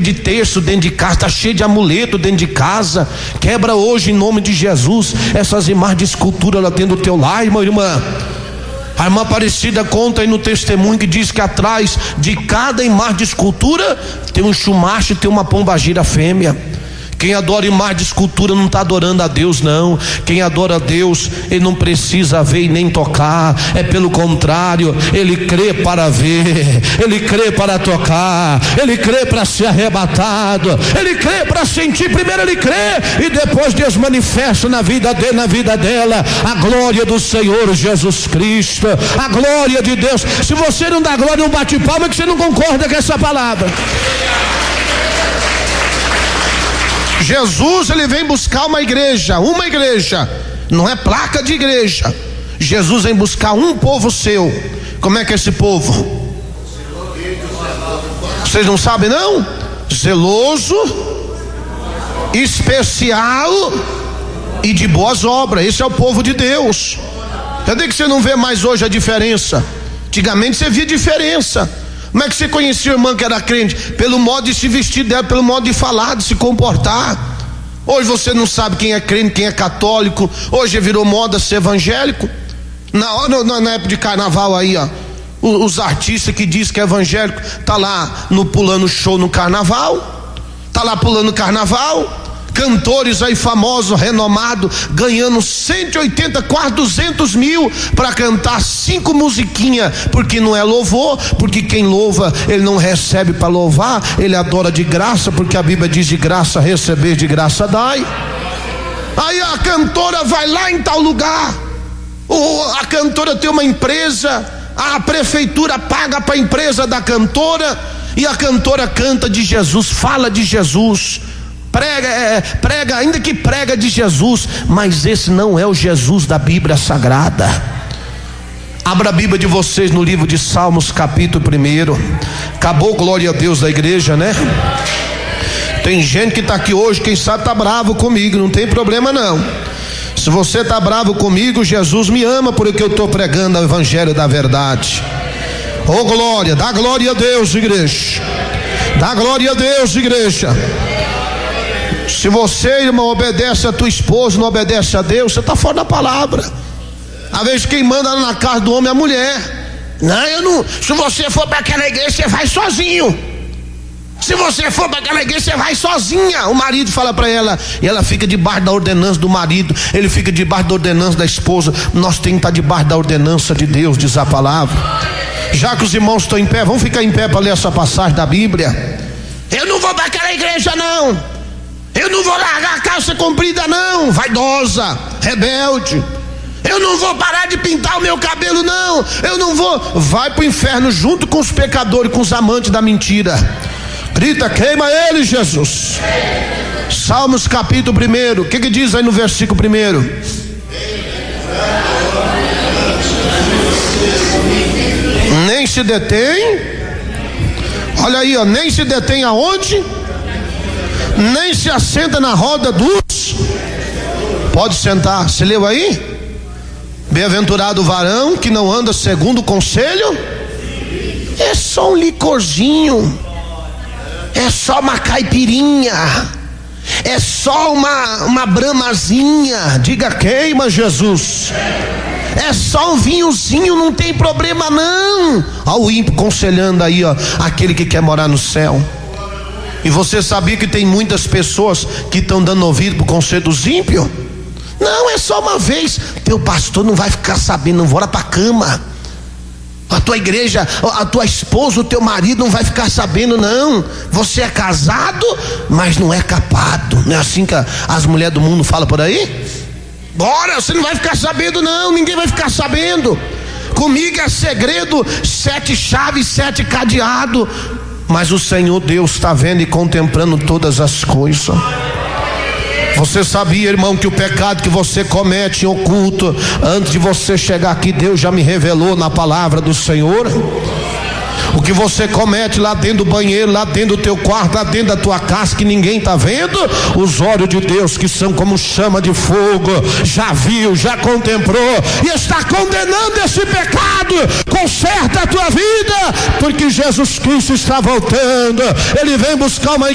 de terço dentro de casa, está cheio de amuleto dentro de casa. Quebra hoje em nome de Jesus essas imagens de escultura lá dentro do teu lar, irmã. A irmã Aparecida conta aí no testemunho que diz que atrás de cada imagem de escultura tem um chumache, tem uma pombagira fêmea. Quem adora imagem de escultura não está adorando a Deus, não. Quem adora a Deus, ele não precisa ver e nem tocar. É pelo contrário, ele crê para ver, ele crê para tocar, ele crê para ser arrebatado, ele crê para sentir. Primeiro ele crê e depois Deus manifesta na vida dele, na vida dela, a glória do Senhor Jesus Cristo, a glória de Deus. Se você não dá glória, não bate palma, é que você não concorda com essa palavra. Jesus, ele vem buscar uma igreja, não é placa de igreja. Jesus vem buscar um povo seu. Como é que é esse povo? Vocês não sabem não? Zeloso, especial e de boas obras. Esse é o povo de Deus. Cadê que você não vê mais hoje a diferença? Antigamente você via diferença. Como é que você conhecia a irmã que era crente? Pelo modo de se vestir dela, pelo modo de falar, de se comportar. Hoje você não sabe quem é crente, quem é católico. Hoje virou moda ser evangélico. Na época de carnaval aí, ó, os artistas que dizem que é evangélico tá lá no pulando show no carnaval, tá lá pulando carnaval. Cantores aí famosos, renomados, ganhando 180, quase 200 mil para cantar 5 musiquinhas, porque não é louvor, porque quem louva, ele não recebe para louvar, ele adora de graça, porque a Bíblia diz de graça receber, de graça dai. Aí a cantora vai lá em tal lugar, a cantora tem uma empresa, a prefeitura paga para a empresa da cantora, e a cantora canta de Jesus, fala de Jesus, prega, ainda que prega de Jesus, mas esse não é o Jesus da Bíblia Sagrada. Abra a Bíblia de vocês no livro de Salmos, capítulo 1. Acabou, glória a Deus, da igreja, né? Tem gente que está aqui hoje, quem sabe está bravo comigo, não tem problema não. Se você está bravo comigo, Jesus me ama porque eu estou pregando o evangelho da verdade. Oh glória, dá glória a Deus, igreja. Dá glória a Deus, igreja. Se você, irmão, obedece a tua esposa, não obedece a Deus, você está fora da palavra. Às vezes quem manda na casa do homem é a mulher. Não, eu não. Se você for para aquela igreja, você vai sozinho. Se você for para aquela igreja, você vai sozinha. O marido fala para ela, e ela fica debaixo da ordenança do marido, ele fica debaixo da ordenança da esposa. Nós temos que estar debaixo da ordenança de Deus, diz a palavra. Já que os irmãos estão em pé, vamos ficar em pé para ler essa passagem da Bíblia. Eu não vou para aquela igreja não. Eu não vou largar a calça comprida não, vaidosa, rebelde. Eu não vou parar de pintar o meu cabelo não. Eu não vou. Vai para o inferno junto com os pecadores, com os amantes da mentira. Grita, queima ele, Jesus. Salmos capítulo 1. O que diz aí no versículo 1? Nem se detém. Olha aí, ó, nem se detém aonde? Nem se assenta na roda dos. Pode sentar. Você leu aí? Bem-aventurado o varão que não anda segundo o conselho. É só um licorzinho, é só uma caipirinha, é só uma bramazinha. Diga queima, Jesus. É só um vinhozinho, não tem problema não. Olha o ímpio conselhando aí, ó, aquele que quer morar no céu. E você sabia que tem muitas pessoas que estão dando ouvido para o conselho dos ímpios? Não, é só uma vez. Teu pastor não vai ficar sabendo, não vou lá para a cama. A tua igreja, a tua esposa, o teu marido não vai ficar sabendo não. Você é casado, mas não é capado. Não é assim que as mulheres do mundo falam por aí? Bora, você não vai ficar sabendo não, ninguém vai ficar sabendo. Comigo é segredo, 7 chaves, 7 cadeados. Mas o Senhor Deus está vendo e contemplando todas as coisas. Você sabia, irmão, que o pecado que você comete em oculto, antes de você chegar aqui, Deus já me revelou na palavra do Senhor? O que você comete lá dentro do banheiro, lá dentro do teu quarto, lá dentro da tua casa, que ninguém está vendo, os olhos de Deus, que são como chama de fogo, já viu, já contemplou e está condenando esse pecado. Conserta a tua vida, porque Jesus Cristo está voltando. Ele vem buscar uma